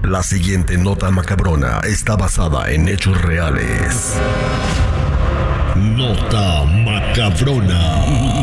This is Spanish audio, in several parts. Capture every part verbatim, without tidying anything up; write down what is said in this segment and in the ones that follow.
La siguiente nota macabrona está basada en hechos reales. Nota macabrona.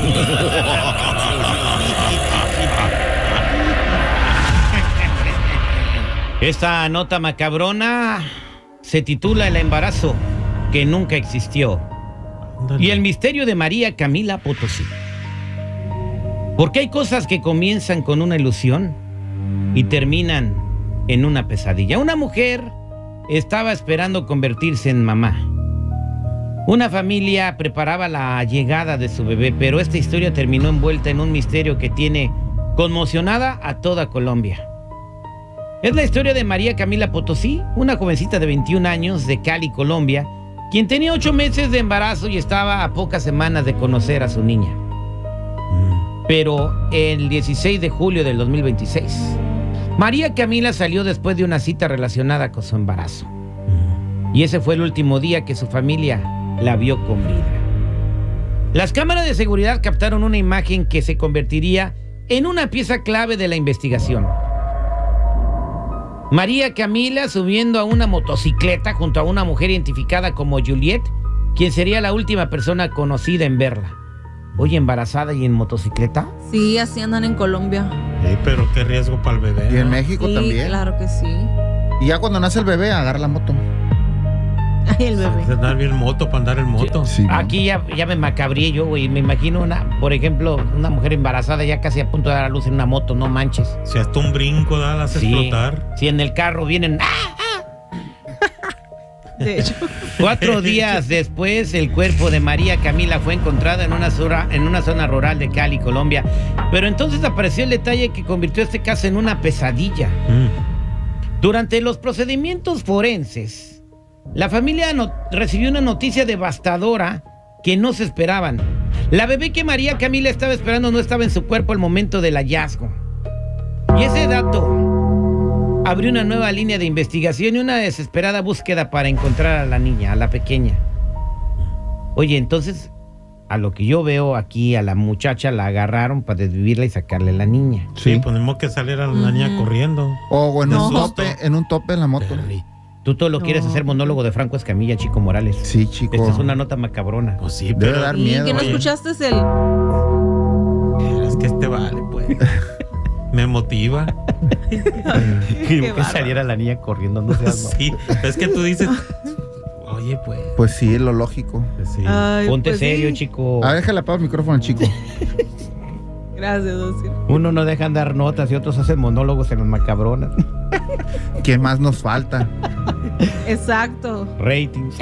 Esta nota macabrona se titula El embarazo que nunca existió y el misterio de María Camila Potosí. Porque hay cosas que comienzan con una ilusión y terminan en una pesadilla. Una mujer estaba esperando convertirse en mamá. Una familia preparaba la llegada de su bebé, pero esta historia terminó envuelta en un misterio que tiene conmocionada a toda Colombia. Es la historia de María Camila Potosí, una jovencita de veintiún años de Cali, Colombia, quien tenía ocho meses de embarazo y estaba a pocas semanas de conocer a su niña. Pero el dieciséis de julio del dos mil veintiséis, María Camila salió después de una cita relacionada con su embarazo. Y ese fue el último día que su familia la vio con vida. Las cámaras de seguridad captaron una imagen que se convertiría en una pieza clave de la investigación. María Camila subiendo a una motocicleta junto a una mujer identificada como Juliet, quien sería la última persona conocida en verla. Oye, ¿embarazada y en motocicleta? Sí, así andan en Colombia. Sí, pero qué riesgo para el bebé. Y en ¿no? México Sí, también. claro que sí. Y ya cuando nace el bebé, agarra la moto. Ay, el bebé. De andar bien moto, para andar en moto. Sí, ¿no? Aquí ya, ya me macabrié yo, güey. Me imagino una, por ejemplo, una mujer embarazada ya casi a punto de dar a luz en una moto, no manches. Si hasta un brinco da, la hace Sí, explotar. si en el carro vienen... ¡ah! De hecho. Cuatro días después, el cuerpo de María Camila fue encontrado en una, zona, en una zona rural de Cali, Colombia. Pero entonces apareció el detalle que convirtió este caso en una pesadilla. Mm. Durante los procedimientos forenses, la familia no, recibió una noticia devastadora que no se esperaban. La bebé que María Camila estaba esperando no estaba en su cuerpo al momento del hallazgo. Y ese dato abrió una nueva línea de investigación y una desesperada búsqueda para encontrar a la niña, a la pequeña. Oye, entonces, a lo que yo veo aquí, a la muchacha la agarraron para desvivirla y sacarle a la niña. Sí, ponemos que salir a la Ujú. niña corriendo. O en No. un tope, en un tope en la moto. Tú todo lo No. quieres hacer monólogo de Franco Escamilla, Chico Morales. Sí, chico. Esta es una nota macabrona. Pues sí, Debe pero dar ¿Y miedo. que no oye. escuchaste es el... es que este vale, pues. Me motiva. Y Qué que bárbaro. saliera la niña corriendo, no seas Sí, es que tú dices, oye, pues. Pues sí, es lo lógico. Sí. Ay, Ponte pues serio, sí. chico. A ver, déjale apagar el micrófono al chico. Gracias, Oscar. Uno no dejan dar notas y otros hacen monólogos en las macabronas. ¿Qué más nos falta? Exacto. Ratings.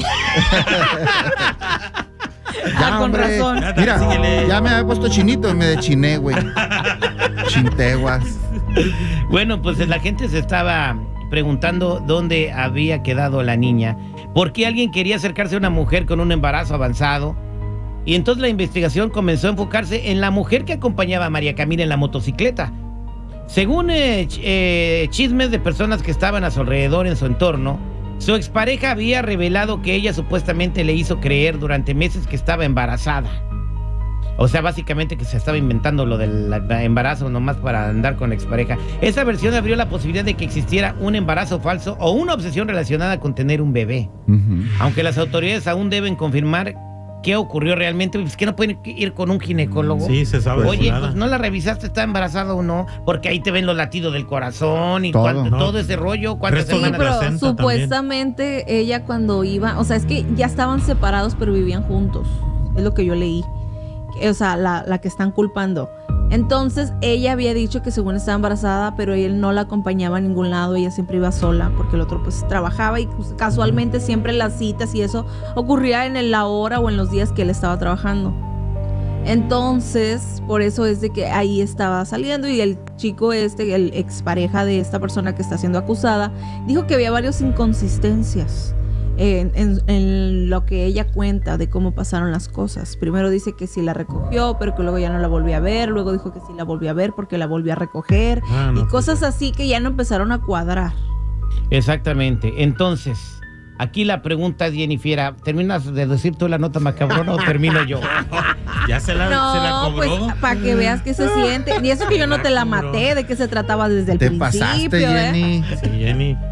Ah, con hombre. razón. Ya, Mira, síguele. ya me había puesto chinito y me dechiné, güey. Chinteguas. Bueno, pues la gente se estaba preguntando dónde había quedado la niña, por qué alguien quería acercarse a una mujer con un embarazo avanzado. Y entonces la investigación comenzó a enfocarse en la mujer que acompañaba a María Camila en la motocicleta. Según eh, ch- eh, chismes de personas que estaban a su alrededor en su entorno, su expareja había revelado que ella supuestamente le hizo creer durante meses que estaba embarazada. O sea, básicamente que se estaba inventando lo del embarazo nomás para andar con la expareja. Esa versión abrió la posibilidad de que existiera un embarazo falso o una obsesión relacionada con tener un bebé. Ujú. Aunque las autoridades aún deben confirmar qué ocurrió realmente, pues que no pueden ir con un ginecólogo. Sí, se sabe. Oye, nada. pues no la revisaste, está embarazada o no, porque ahí te ven los latidos del corazón y Todo. cuánto- No. todo ese rollo, cuántas Resto Sí, de semanas. pero placenta supuestamente ella cuando iba, o sea, es que ya estaban separados pero vivían juntos, es lo que yo leí, o sea, la, la que están culpando. Entonces ella había dicho que según estaba embarazada, pero él no la acompañaba a ningún lado, ella siempre iba sola porque el otro pues trabajaba y pues, casualmente siempre las citas y eso ocurría en la hora o en los días que él estaba trabajando. Entonces, por eso es de que ahí estaba saliendo y el chico este, el expareja de esta persona que está siendo acusada, dijo que había varias inconsistencias en, en- en lo que ella cuenta de cómo pasaron las cosas. Primero dice que sí la recogió, pero que luego ya no la volvió a ver. Luego dijo que sí la volvió a ver porque la volvió a recoger. Ah, no, y pues, cosas así que ya no empezaron a cuadrar. Exactamente. Entonces, aquí la pregunta es, Jennifer, ¿terminas de decir tú la nota macabrona o termino yo? Ya se la, se la No, pues cobró. para que veas qué se siente. Y eso que yo no te la maté, de qué se trataba desde el Te principio. pasaste, ¿eh? Jenny. Sí, Jenny.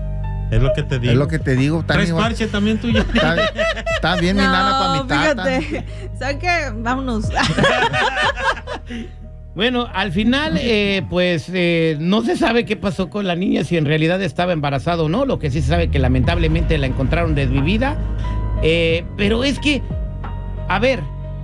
Es lo que te digo. Es lo que te digo. Tan ¿Tres igual- parches también tuyo? Está, está bien mi nana para mi tata. fíjate. ¿Sabes qué? Vámonos. Bueno, al final, eh, pues eh, no se sabe qué pasó con la niña, si en realidad estaba embarazada o no. Lo que sí se sabe que lamentablemente la encontraron desvivida. Eh, pero es que, a ver,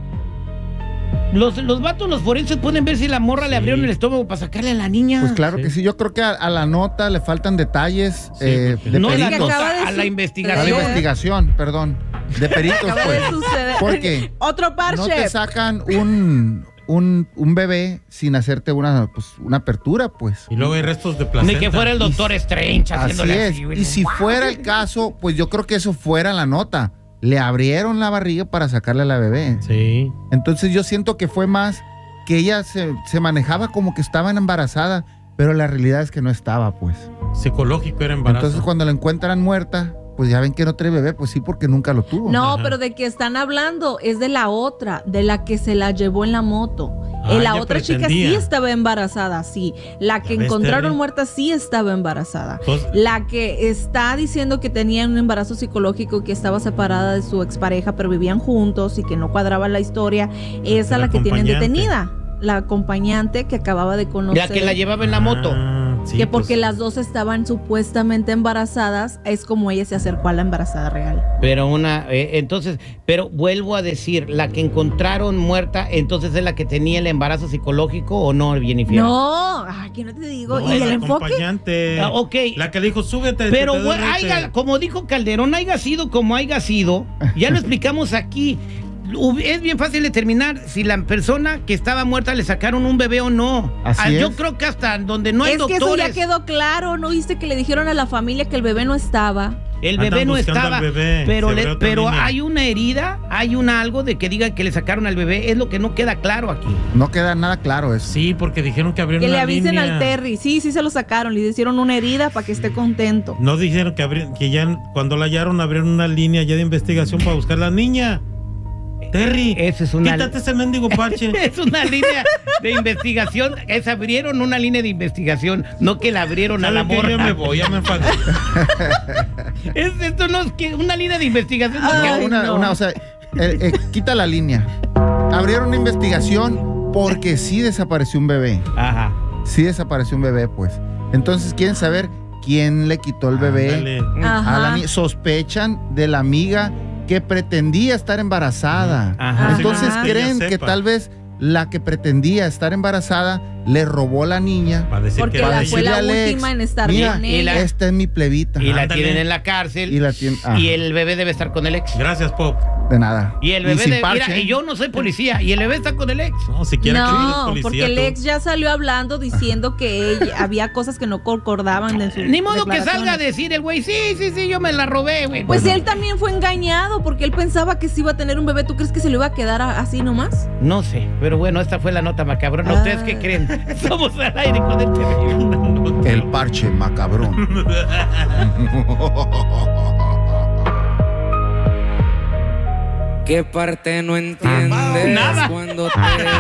los, los vatos, los forenses pueden ver si la morra Sí. le abrieron el estómago para sacarle a la niña. Pues claro Sí. que sí. Yo creo que a, a la nota le faltan detalles Sí, eh, porque- de no la que peritos. acaba de nota, a su- la A la investigación. investigación, perdón. De peritos, Acaba pues. de suceder. Porque Otro parche. no te sacan un, un, un bebé sin hacerte una, pues, una apertura, pues. Y luego hay restos de placenta. Ni que fuera el doctor Strange Así haciéndole es. así, güey. Y si fuera el caso, pues yo creo que eso fuera la nota. Le abrieron la barriga para sacarle a la bebé. Sí. Entonces yo siento que fue más que ella se, se manejaba como que estaba embarazada, pero la realidad es que no estaba, pues. Psicológico era embarazo. Entonces cuando la encuentran muerta, pues ya ven que no trae bebé, pues sí, porque nunca lo tuvo. No, Ajá. pero de que están hablando es de la otra, de la que se la llevó en la moto. Ah, Eh, la ella otra chica pretendía. sí estaba embarazada, sí. La que Ya ves, encontraron Terry. muerta sí estaba embarazada. Pues, La que está diciendo que tenía un embarazo psicológico, que estaba separada de su expareja, pero vivían juntos y que no cuadraba la historia, esa La la que tienen acompañante. detenida. La acompañante que acababa de conocer. La que la llevaba en la moto. Ah, sí, que porque pues, las dos estaban supuestamente embarazadas, es como ella se acercó a la embarazada real. Pero una, eh, entonces, pero vuelvo a decir, la que encontraron muerta, entonces es la que tenía el embarazo psicológico o no, bien y fiel. No, ay, que no te digo. no, ¿Y es el la enfoque? acompañante. Ah, ok. La que le dijo, súbete. Pero que te doy bueno, rete. haya- como dijo Calderón, haya sido como haya sido, ya lo explicamos aquí. Hub- Es bien fácil determinar si la persona que estaba muerta le sacaron un bebé o no. Así Ah, Yo es. creo que hasta donde no hay Es que eso doctores, ya quedó claro. ¿No viste que le dijeron a la familia que el bebé no estaba? el Andan bebé no buscando estaba. al bebé, pero se le- abrió otra pero línea. hay una herida, hay un algo de que digan que le sacaron al bebé. Es lo que no queda claro aquí. No queda nada claro eso. Sí, porque dijeron que abrieron Que le una avisen línea. al Terry. Sí, sí se lo sacaron. Le hicieron una herida para que esté contento. No dijeron que, abri- que ya cuando la hallaron abrieron una línea ya de investigación para buscar a la niña. Terry, Esa es una- quítate ese mendigo parche. Es una línea de investigación. Es abrieron una línea de investigación, no que la abrieron a la ¿Sabe qué? morra. Ya me voy, ya me enfadé. Es, esto no es que una línea de investigación. no Ay, que- No, una, no. una, o sea, eh, eh, quita la línea. Abrieron una investigación porque sí desapareció un bebé. Ajá. Sí desapareció un bebé, pues. Entonces quieren saber quién le quitó el bebé Ándale. Ajá. a la niña. Sospechan de la amiga que pretendía estar embarazada. Ajá. Entonces Ajá. creen Ella que sepa. tal vez la que pretendía estar embarazada le robó la niña. Para decir Porque que la era fue ella. la decirle a Alex, última en estar Mira, con y ella. la- esta es mi plebita. Y la Ándale. tienen en la cárcel. Y la tienen- ah. y el bebé debe estar con el ex. Gracias, Pop. De nada. Y el bebé sin debe. parche, Mira, ¿eh? y yo no soy policía. Y el bebé está con el ex. No, siquiera que eres No, policía. porque el tú. ex ya salió hablando diciendo que ella- había cosas que no concordaban en su Ni modo que declaraciones. salga a decir el güey, sí, sí, sí, yo me la robé, güey. Pues Bueno, él también fue engañado porque él pensaba que sí iba a tener un bebé. ¿Tú crees que se lo iba a quedar a- así nomás? No sé, pero bueno, esta fue la nota macabrona. Ah. ¿Ustedes qué creen? Somos al aire con el terrible. El parche macabrón. ¿Qué parte no entiendes Nada. cuando te